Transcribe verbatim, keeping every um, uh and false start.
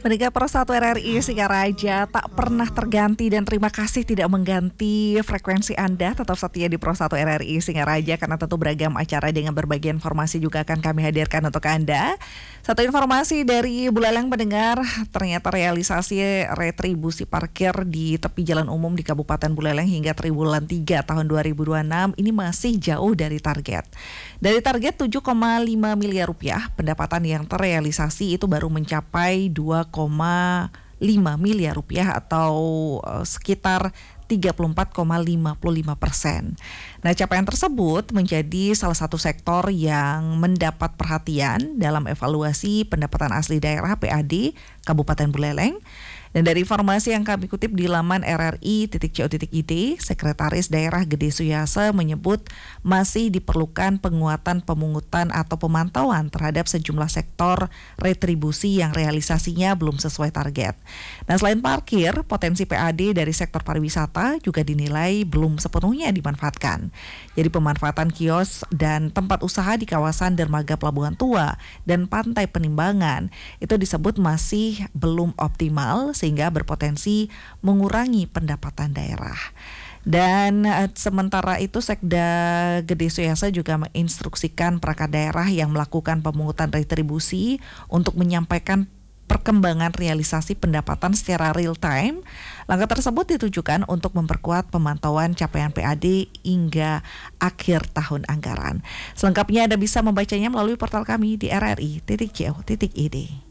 Pendengar Persatu R R I Singaraja, tak pernah terganti dan terima kasih tidak mengganti frekuensi Anda. Tetap setia di Persatu R R I Singaraja karena tentu beragam acara dengan berbagai informasi juga akan kami hadirkan untuk Anda. Satu informasi dari Buleleng pendengar, ternyata realisasi retribusi parkir di tepi jalan umum di Kabupaten Buleleng hingga triwulan tiga tahun dua ribu dua puluh enam ini masih jauh dari target. Dari target tujuh koma lima miliar rupiah, pendapatan yang terrealisasi itu baru mencapai dua koma lima miliar rupiah atau uh, sekitar tiga puluh empat koma lima puluh lima persen. Nah, capaian tersebut menjadi salah satu sektor yang mendapat perhatian dalam evaluasi pendapatan asli daerah P A D Kabupaten Buleleng. Dan dari informasi yang kami kutip di laman R R I titik co titik I D, Sekretaris Daerah Gede Suyase menyebut masih diperlukan penguatan pemungutan atau pemantauan terhadap sejumlah sektor retribusi yang realisasinya belum sesuai target. Nah, selain parkir, potensi P A D dari sektor pariwisata juga dinilai belum sepenuhnya dimanfaatkan. Jadi pemanfaatan kios dan tempat usaha di kawasan dermaga Pelabuhan Tua dan Pantai Penimbangan itu disebut masih belum optimal sehingga berpotensi mengurangi pendapatan daerah. Dan uh, sementara itu Sekda Gede Suyase juga menginstruksikan perangkat daerah yang melakukan pemungutan retribusi untuk menyampaikan perkembangan realisasi pendapatan secara real time. Langkah tersebut ditujukan untuk memperkuat pemantauan capaian P A D hingga akhir tahun anggaran. Selengkapnya Anda bisa membacanya melalui portal kami di R R I titik co titik I D.